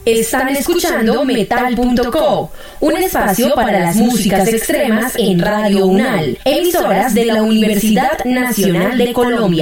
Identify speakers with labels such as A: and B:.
A: Están escuchando Metal.co, un espacio para las músicas extremas en Radio UNAL, emisoras de la Universidad Nacional de Colombia.